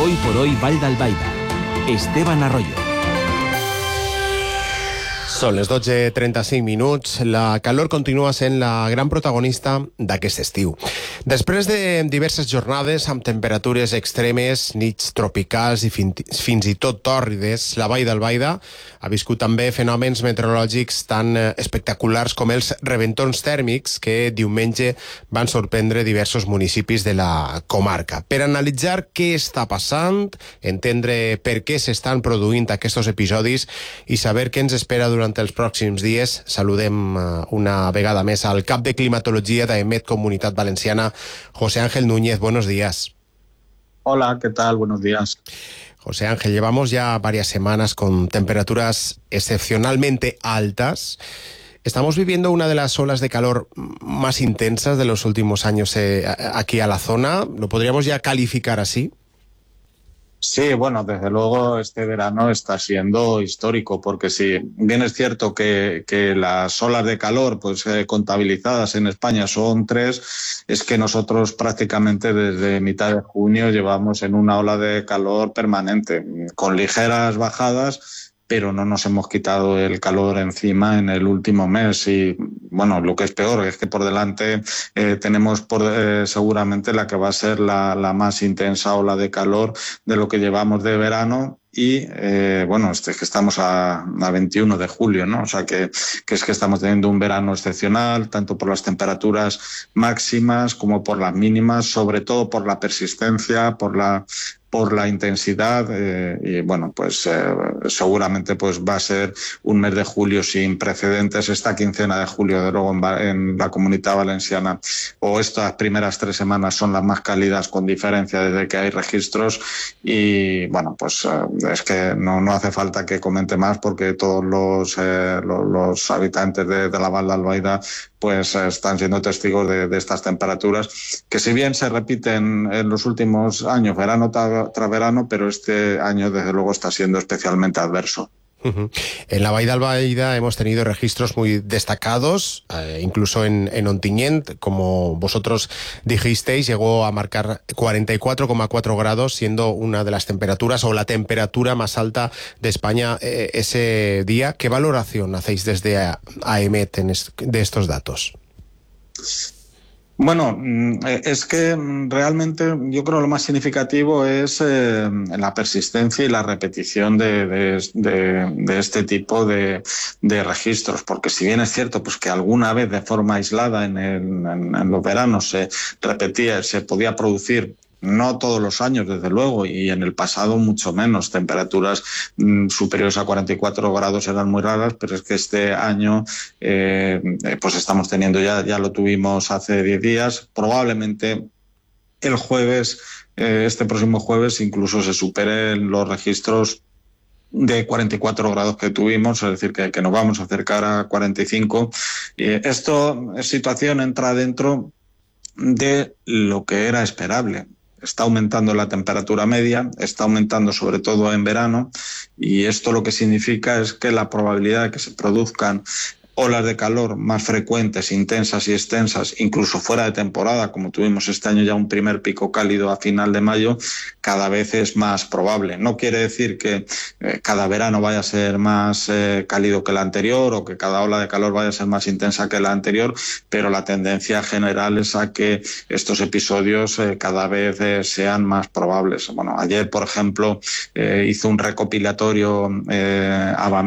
Hoy por hoy Vall d'Albaida. Esteban Arroyo. Són les 12:35. La calor continua sent la gran protagonista d'aquest estiu. Després de diverses jornades amb temperatures extremes, nits tropicals i fins i tot tòrrides, la Vall d'Albaida ha viscut també fenòmens meteorològics tan espectaculars com els reventons tèrmics que diumenge van sorprendre diversos municipis de la comarca. Per analitzar què està passant, entendre per què s'estan produint aquests episodis i saber què ens espera durant els pròxims dies, saludem una vegada més al cap de climatologia d'AEMET Comunitat Valenciana, José Ángel Núñez. Buenos días. Hola, ¿qué tal? Buenos días. José Ángel, llevamos ya varias semanas con temperaturas excepcionalmente altas. Estamos viviendo una de las olas de calor más intensas de los últimos años aquí a la zona. ¿Lo podríamos ya calificar así? Sí, bueno, desde luego este verano está siendo histórico, porque si bien es cierto que las olas de calor contabilizadas en España son 3, es que nosotros prácticamente desde mitad de junio llevamos en una ola de calor permanente, con ligeras bajadas, pero no nos hemos quitado el calor encima en el último mes. Y bueno, lo que es peor es que por delante tenemos seguramente la que va a ser la más intensa ola de calor de lo que llevamos de verano. Y bueno, es que estamos a 21 de julio, ¿no? O sea que es que estamos teniendo un verano excepcional, tanto por las temperaturas máximas como por las mínimas, sobre todo por la persistencia, por la intensidad, y bueno, seguramente va a ser un mes de julio sin precedentes. Esta quincena de julio, de luego, en la Comunidad Valenciana, o estas primeras 3 semanas son las más cálidas con diferencia desde que hay registros. Y bueno, es que no hace falta que comente más, porque todos los habitantes de la Vall d'Albaida están siendo testigos de estas temperaturas, que si bien se repiten en los últimos años, verano tras verano, pero este año desde luego está siendo especialmente adverso. En la Vall d'Albaida hemos tenido registros muy destacados, incluso en Ontinyent, como vosotros dijisteis, llegó a marcar 44,4 grados, siendo una de las temperaturas o la temperatura más alta de España ese día. ¿Qué valoración hacéis desde AEMET de estos datos? Bueno, es que realmente yo creo lo más significativo es la persistencia y la repetición de este tipo de registros, porque si bien es cierto que alguna vez de forma aislada en los veranos se repetía, se podía producir, no todos los años, desde luego, y en el pasado mucho menos, temperaturas superiores a 44 grados eran muy raras, pero es que este año estamos teniendo, ya lo tuvimos hace 10 días, probablemente el jueves, este próximo jueves, incluso se superen los registros de 44 grados que tuvimos, es decir, que nos vamos a acercar a 45. Situación entra dentro de lo que era esperable. Está aumentando la temperatura media, está aumentando sobre todo en verano, y esto lo que significa es que la probabilidad de que se produzcan olas de calor más frecuentes, intensas y extensas, incluso fuera de temporada, como tuvimos este año ya un primer pico cálido a final de mayo, cada vez es más probable. No quiere decir que cada verano vaya a ser más cálido que el anterior, o que cada ola de calor vaya a ser más intensa que la anterior, pero la tendencia general es a que estos episodios cada vez sean más probables. Bueno, ayer, por ejemplo, hizo un recopilatorio